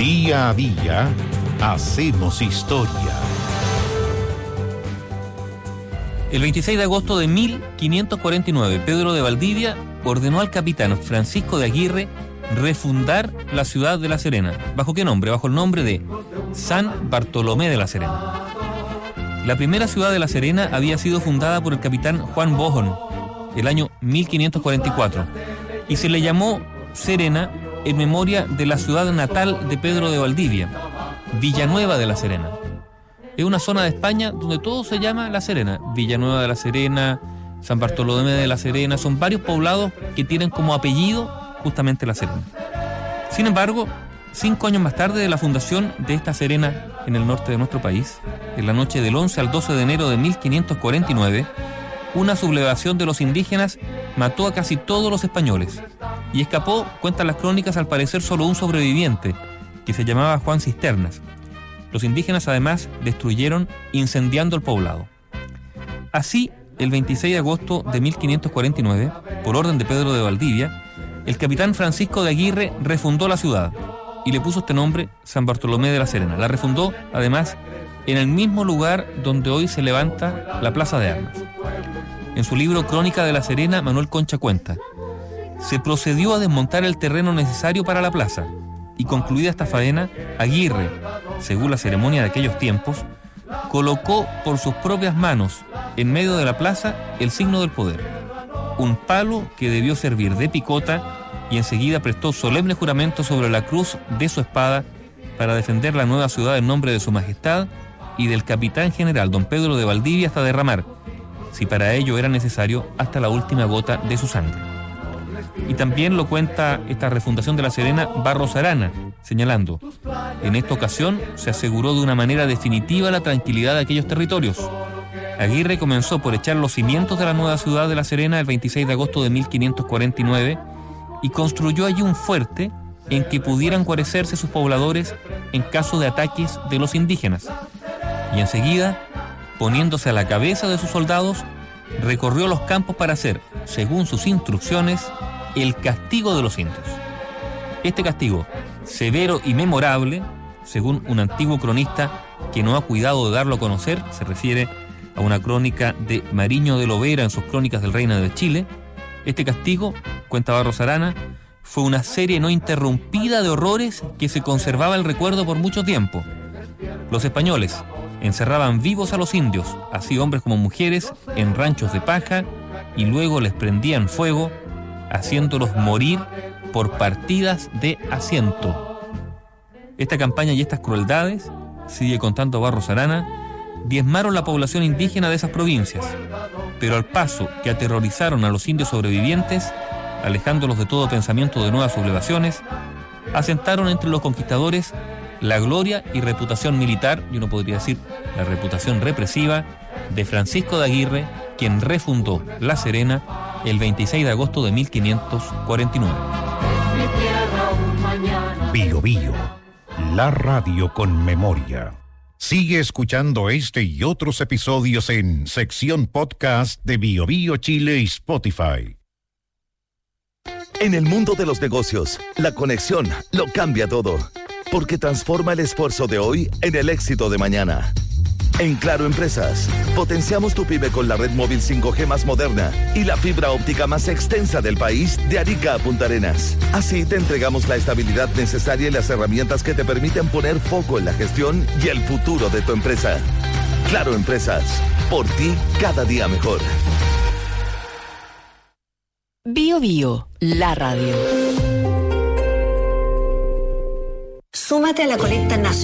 Día a día hacemos historia. El 26 de agosto de 1549, Pedro de Valdivia ordenó al capitán Francisco de Aguirre refundar la ciudad de La Serena. ¿Bajo qué nombre? Bajo el nombre de San Bartolomé de La Serena. La primera ciudad de La Serena había sido fundada por el capitán Juan Bohon el año 1544 y se le llamó Serena en memoria de la ciudad natal de Pedro de Valdivia, Villanueva de La Serena. Es una zona de España donde todo se llama La Serena. Villanueva de La Serena, San Bartolomé de La Serena, son varios poblados que tienen como apellido justamente La Serena. Sin embargo, 5 años más tarde de la fundación de esta Serena en el norte de nuestro país, en la noche del 11 al 12 de enero de 1549, una sublevación de los indígenas mató a casi todos los españoles y escapó, cuentan las crónicas, al parecer solo un sobreviviente, que se llamaba Juan Cisternas. Los indígenas además destruyeron incendiando el poblado. Así, el 26 de agosto de 1549, por orden de Pedro de Valdivia, el capitán Francisco de Aguirre refundó la ciudad y le puso este nombre, San Bartolomé de La Serena. La refundó, además, en el mismo lugar donde hoy se levanta la Plaza de Armas. En su libro Crónica de La Serena, Manuel Concha cuenta: se procedió a desmontar el terreno necesario para la plaza y, concluida esta faena, Aguirre, según la ceremonia de aquellos tiempos, colocó por sus propias manos en medio de la plaza el signo del poder, un palo que debió servir de picota, y enseguida prestó solemne juramento sobre la cruz de su espada para defender la nueva ciudad en nombre de su majestad y del capitán general don Pedro de Valdivia, hasta derramar, si para ello era necesario, hasta la última gota de su sangre. Y también lo cuenta esta refundación de La Serena Barros Arana, señalando: en esta ocasión se aseguró de una manera definitiva la tranquilidad de aquellos territorios. Aguirre comenzó por echar los cimientos de la nueva ciudad de La Serena el 26 de agosto de 1549 y construyó allí un fuerte en que pudieran guarecerse sus pobladores en caso de ataques de los indígenas. Y enseguida, poniéndose a la cabeza de sus soldados, recorrió los campos para hacer, según sus instrucciones, el castigo de los indios. Este castigo, severo y memorable, según un antiguo cronista que no ha cuidado de darlo a conocer, se refiere a una crónica de Mariño de Lovera en sus Crónicas del Reino de Chile. Este castigo, cuenta Barros Arana, fue una serie no interrumpida de horrores que se conservaba el recuerdo por mucho tiempo. Los españoles encerraban vivos a los indios, así hombres como mujeres, en ranchos de paja, y luego les prendían fuego, haciéndolos morir por partidas de asiento. Esta campaña y estas crueldades, sigue contando Barros Arana, diezmaron la población indígena de esas provincias, pero al paso que aterrorizaron a los indios sobrevivientes, alejándolos de todo pensamiento de nuevas sublevaciones, asentaron entre los conquistadores la gloria y reputación militar, y uno podría decir la reputación represiva, de Francisco de Aguirre, quien refundó La Serena el 26 de agosto de 1549. Bío Bío, la radio con memoria. Sigue escuchando este y otros episodios en sección podcast de Bío Bío Chile y Spotify. En el mundo de los negocios, la conexión lo cambia todo, porque transforma el esfuerzo de hoy en el éxito de mañana. En Claro Empresas, potenciamos tu pyme con la red móvil 5G más moderna y la fibra óptica más extensa del país, de Arica a Punta Arenas. Así te entregamos la estabilidad necesaria y las herramientas que te permiten poner foco en la gestión y el futuro de tu empresa. Claro Empresas, por ti cada día mejor. Bío Bío, la radio. Súmate a la colecta nacional.